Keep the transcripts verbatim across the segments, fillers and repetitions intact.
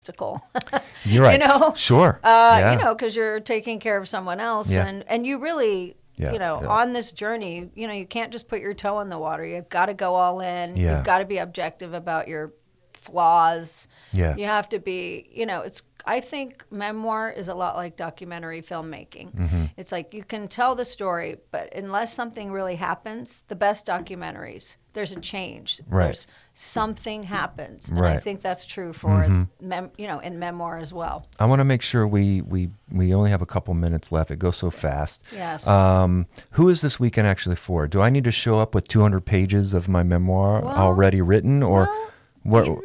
You're right. You know, sure. Uh, yeah. You know, because you're taking care of someone else, Yeah. and and you really, Yeah, you know, yeah. on this journey, you know, you can't just put your toe in the water. You've got to go all in. Yeah. You've got to be objective about your flaws. Yeah. You have to be, you know, it's. I think memoir is a lot like documentary filmmaking. Mm-hmm. It's like you can tell the story, but unless something really happens, the best documentaries, there's a change. Right. There's something happens. And I Right. think that's true for, Mm-hmm. mem- you know, in memoir as well. I want to make sure we, we, we only have a couple minutes left. It goes so fast. Yes. Um, who is this weekend actually for? Do I need to show up with two hundred pages of my memoir Well, already written, or well, what? Mm,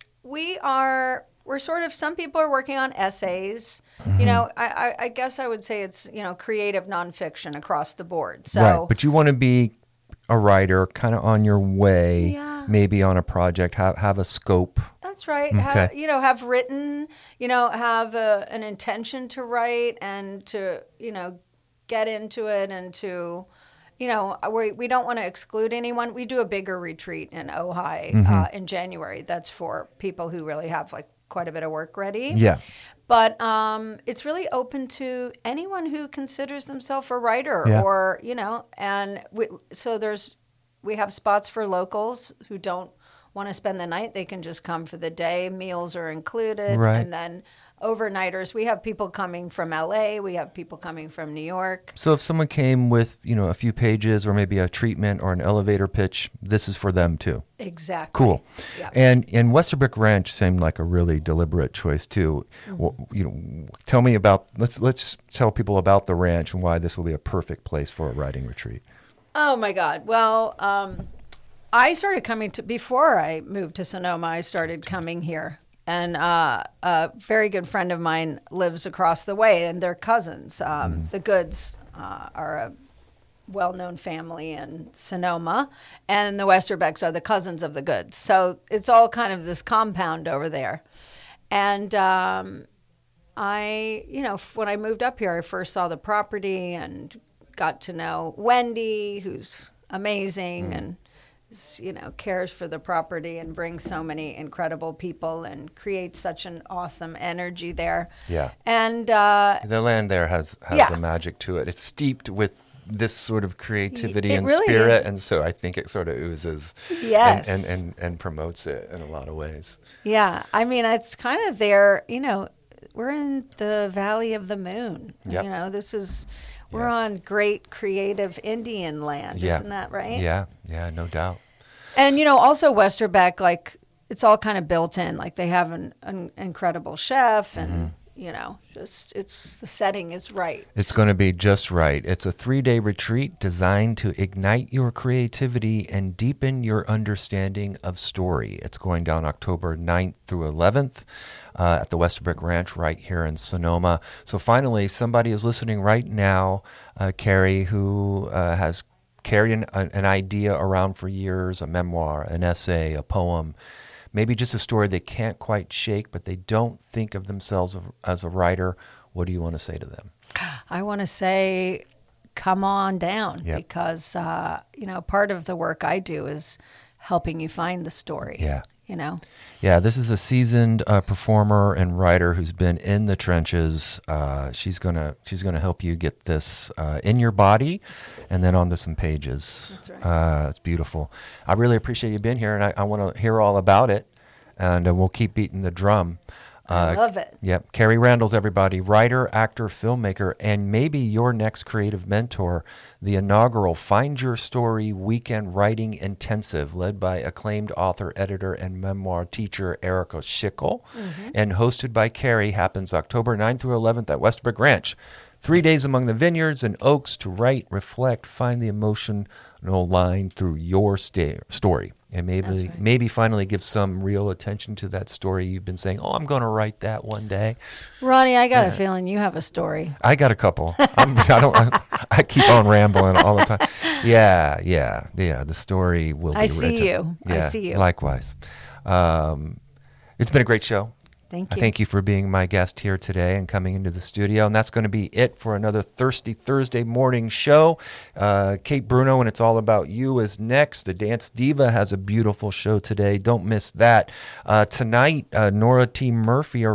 We are, we're sort of, some people are working on essays. Mm-hmm. You know, I, I, I guess I would say it's, you know, creative nonfiction across the board. So, Right, but you want to be a writer, kind of on your way, Yeah. maybe on a project, have have a scope. that's right. Okay. Have, you know, have written, you know, have a, an intention to write and to, you know, get into it and to, you know, we, we don't want to exclude anyone. We do a bigger retreat in Ojai Mm-hmm. uh, in January. That's for people who really have like quite a bit of work ready. Yeah, But um, it's really open to anyone who considers themselves a writer, Yeah. or you know, and we, so there's we have spots for locals who don't want to spend the night. They can just come for the day. Meals are included, Right. and then overnighters. We have people coming from L A. We have people coming from New York. so if someone came with, you know, a few pages or maybe a treatment or an elevator pitch, this is for them too. Exactly. Cool. Yeah. And and Westerbrick Ranch seemed like a really deliberate choice too. Mm-hmm. Well, you know, tell me about let's let's tell people about the ranch and why this will be a perfect place for a writing retreat. Oh my God. Well, um, I started coming to, before I moved to Sonoma, I started coming here. And uh, a very good friend of mine lives across the way, and they're cousins. Um, Mm-hmm. The Goods uh, are a well-known family in Sonoma, and the Westerbecks are the cousins of the Goods. So it's all kind of this compound over there. And um, I, you know, when I moved up here, I first saw the property and got to know Wendy, who's amazing, Mm. and you know, cares for the property and brings so many incredible people and creates such an awesome energy there. Yeah. And uh, The land there has has Yeah. a magic to it. It's steeped with this sort of creativity It and really spirit, is. and so I think it sort of oozes Yes. and, and, and, and promotes it in a lot of ways. yeah, I mean, it's kind of there, you know, we're in the Valley of the Moon. Yep. You know, this is, we're Yeah. on great creative Indian land. Yeah. Isn't that right? Yeah, yeah, no doubt. And, you know, also Westerbeck, like, it's all kind of built in. Like, they have an, an incredible chef, and, Mm-hmm. you know, just, it's, the setting is right. It's going to be just right. It's a three-day retreat designed to ignite your creativity and deepen your understanding of story. It's going down October ninth through eleventh uh, at the Westerbrick Ranch right here in Sonoma. So finally, somebody is listening right now, uh, Carrie, who uh, has carried an, an idea around for years, a memoir, an essay, a poem, maybe just a story they can't quite shake, but they don't think of themselves as a writer. What do you want to say to them? I want to say, come on down, Yep. because, uh, you know, part of the work I do is helping you find the story. Yeah. You know? Yeah, this is a seasoned uh, performer and writer who's been in the trenches. Uh, she's gonna she's gonna help you get this uh, in your body, and then onto some pages. That's right. Uh, it's beautiful. I really appreciate you being here, and I, I want to hear all about it, and uh, we'll keep beating the drum. I love it. Yep. Carrie Randall's everybody, writer, actor, filmmaker, and maybe your next creative mentor. The inaugural Find Your Story Weekend Writing Intensive, led by acclaimed author, editor, and memoir teacher Erica Schickel, Mm-hmm. and hosted by Carrie, happens October ninth through eleventh at Westerbrick Ranch. Three days among the vineyards and oaks to write, reflect, find the emotional line through your sta- story. And maybe That's right. maybe finally give some real attention to that story you've been saying, oh, I'm going to write that one day. Ronnie, I got a feeling you have a story. I got a couple. I'm, I don't. I, I keep on rambling all the time. Yeah, yeah, yeah. The story will be I see written. you. I Yeah, see you. Likewise. Um, it's been a great show. Thank I you. thank you for being my guest here today and coming into the studio. And that's going to be it for another Thirsty Thursday morning show. Uh, Kate Bruno and It's All About You is next. The Dance Diva has a beautiful show today. Don't miss that. Uh, tonight, uh, Nora T. Murphy